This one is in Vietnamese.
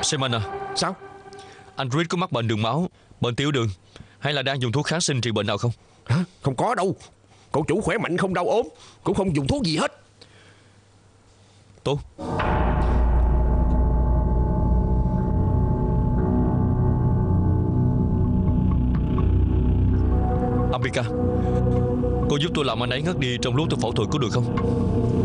Xem anh à, Sao? anh Reed có mắc bệnh đường máu, bệnh tiểu đường, hay là đang dùng thuốc kháng sinh trị bệnh nào không? Hả? Không có đâu. Cậu chủ khỏe mạnh, không đau ốm, cũng không dùng thuốc gì hết. Tốt. Ambika, cô giúp tôi làm anh ấy ngất đi trong lúc tôi phẫu thuật có được không?